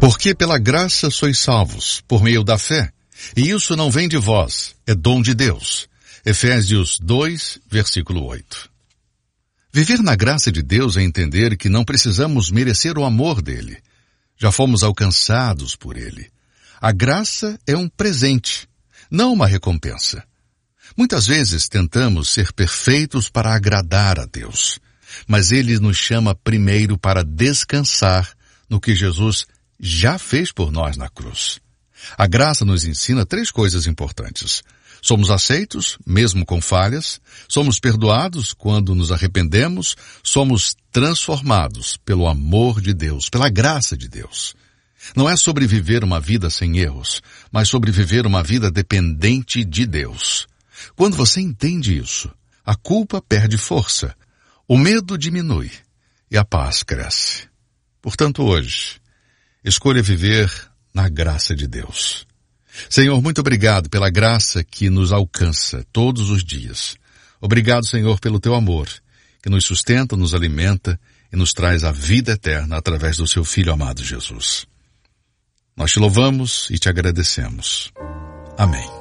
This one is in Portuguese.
Porque pela graça sois salvos, por meio da fé, e isso não vem de vós, é dom de Deus. Efésios 2, versículo 8. Viver na graça de Deus é entender que não precisamos merecer o amor dele. Já fomos alcançados por ele. A graça é um presente, não uma recompensa. Muitas vezes tentamos ser perfeitos para agradar a Deus, mas ele nos chama primeiro para descansar no que Jesus já fez por nós na cruz. A graça nos ensina 3 coisas importantes. Somos aceitos, mesmo com falhas, somos perdoados quando nos arrependemos, somos transformados pelo amor de Deus, pela graça de Deus. Não é sobre viver uma vida sem erros, mas sobre viver uma vida dependente de Deus. Quando você entende isso, a culpa perde força, o medo diminui e a paz cresce. Portanto, hoje, escolha viver na graça de Deus. Senhor, muito obrigado pela graça que nos alcança todos os dias. Obrigado, Senhor, pelo teu amor, que nos sustenta, nos alimenta e nos traz a vida eterna através do seu Filho amado Jesus. Nós te louvamos e te agradecemos. Amém.